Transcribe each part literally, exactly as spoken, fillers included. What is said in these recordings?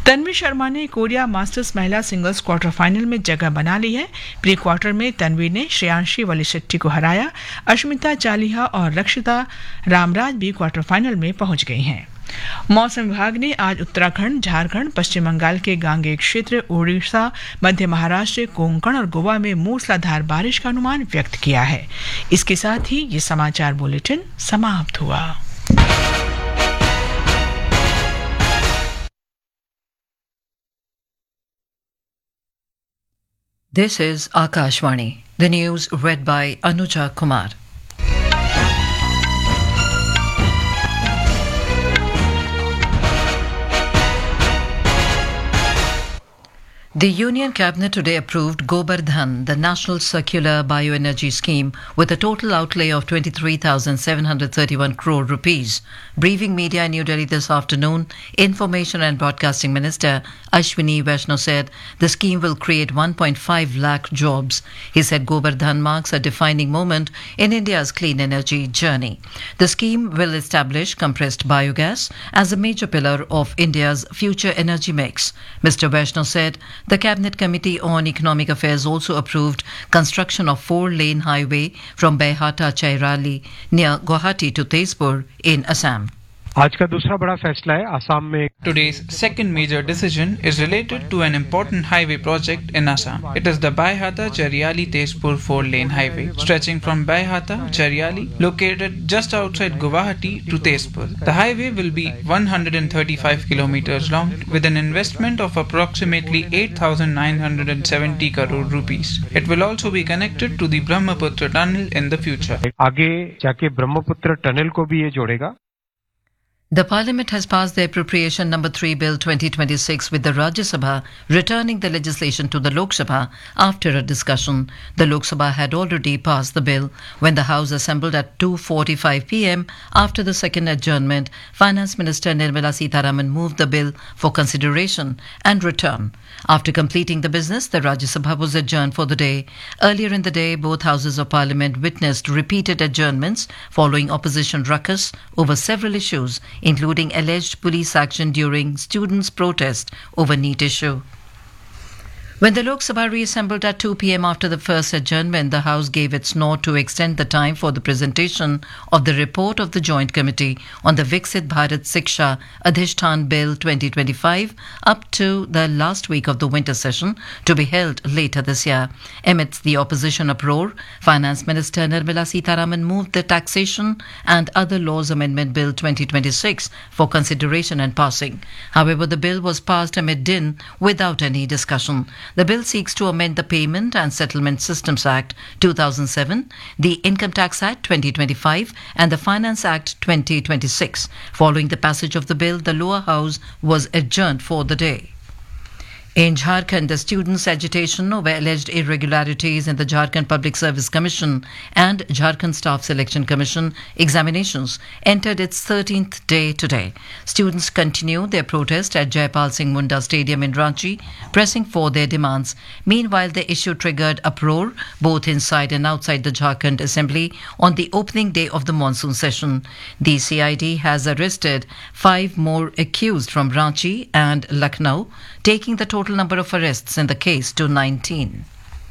तन्वी शर्मा ने Korea masters महिला singles quarter final में जगह बना ली है। प्री क्वार्टर में तन्वी ने श्रेयांशी वलिशेट्टी को हराया। अश्मिता चालिहा और रक्षिता रामराज भी क्वार्टर फाइनल में पहुंच गई हैं। मौसम विभाग ने आज उत्तराखंड, झारखंड, पश्चिम बंगाल के गांगेय क्षेत्र, ओडिशा, मध्य महाराष्ट्र, कोंकण और गोवा में मूसलाधार बारिश का अनुमान व्यक्त किया है। इसके साथ ही ये समाचार बुलेटिन समाप्त हुआ। This is Akashvani. The news read by Anuja Kumar. The Union Cabinet today approved Gobar Dhan, the National Circular Bioenergy Scheme, with a total outlay of twenty-three thousand seven hundred thirty-one crore rupees. Briefing media in New Delhi this afternoon, Information and Broadcasting Minister Ashwini Vaishnaw said the scheme will create one point five lakh jobs. He said Gobar Dhan marks a defining moment in India's clean energy journey. The scheme will establish compressed biogas as a major pillar of India's future energy mix. Mister Vaishnaw said the Cabinet Committee on Economic Affairs also approved construction of four-lane highway from Baihata Chairali near Guwahati to Tezpur in Assam. आज का दूसरा बड़ा फैसला है असम में। Today's second major decision is related to an important highway project in Assam. It is the Baihata Chariali Tezpur four-lane highway stretching from Baihata Chariali, located just outside Guwahati, to Tezpur. The highway will be one hundred thirty-five kilometers long with an investment of approximately eight thousand nine hundred seventy crore rupees. It will also be connected to the Brahmaputra tunnel in the future. आगे जाके Brahmaputra tunnel को भी ये जोड़ेगा। The Parliament has passed the Appropriation Number three Bill twenty twenty-six with the Rajya Sabha returning the legislation to the Lok Sabha after a discussion. The Lok Sabha had already passed the bill when the House assembled at two forty-five p m After the second adjournment, Finance Minister Nirmala Sitharaman moved the bill for consideration and return. After completing the business, the Rajya Sabha was adjourned for the day. Earlier in the day, both houses of Parliament witnessed repeated adjournments following opposition ruckus over several issues, including alleged police action during students' protest over NEET issue. When the Lok Sabha reassembled at two p m after the first adjournment, the House gave its nod to extend the time for the presentation of the report of the Joint Committee on the Viksit Bharat Siksha Adhishtan Bill twenty twenty-five up to the last week of the winter session to be held later this year. Amidst the opposition uproar, Finance Minister Nirmala Sitharaman moved the Taxation and Other Laws Amendment Bill twenty twenty-six for consideration and passing. However, the bill was passed amid din without any discussion. The bill seeks to amend the Payment and Settlement Systems Act two thousand seven, the Income Tax Act twenty twenty-five and the Finance Act twenty twenty-six. Following the passage of the bill, the lower house was adjourned for the day. In Jharkhand, the students' agitation over alleged irregularities in the Jharkhand Public Service Commission and Jharkhand Staff Selection Commission examinations entered its thirteenth day today. Students continue their protest at Jaipal Singh Munda Stadium in Ranchi, pressing for their demands. Meanwhile, the issue triggered uproar both inside and outside the Jharkhand Assembly on the opening day of the monsoon session. The C I D has arrested five more accused from Ranchi and Lucknow, taking the total number of arrests in the case to nineteen.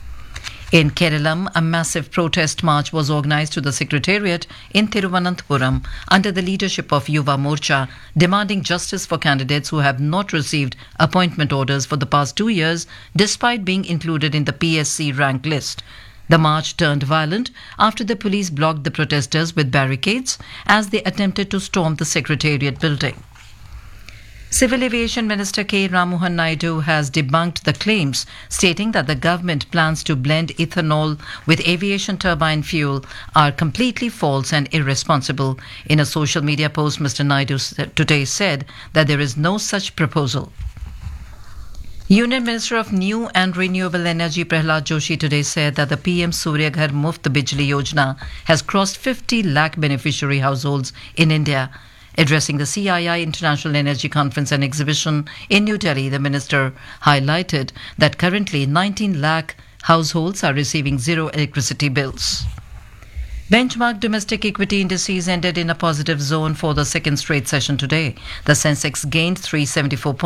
In Kerala, a massive protest march was organised to the Secretariat in Thiruvananthapuram under the leadership of Yuva Morcha, demanding justice for candidates who have not received appointment orders for the past two years despite being included in the P S C rank list. The march turned violent after the police blocked the protesters with barricades as they attempted to storm the Secretariat building. Civil Aviation Minister K. Ramohan Naidu has debunked the claims stating that the government plans to blend ethanol with aviation turbine fuel are completely false and irresponsible. In a social media post, Mister Naidu today said that there is no such proposal. Union Minister of New and Renewable Energy Prahlad Joshi today said that the P M Surya Ghar Muft Bijli Yojana has crossed fifty lakh beneficiary households in India. Addressing the C I I International Energy Conference and Exhibition in New Delhi, the minister highlighted that currently nineteen lakh households are receiving zero electricity bills. Benchmark domestic equity indices ended in a positive zone for the second straight session today. The Sensex gained three hundred seventy-four points.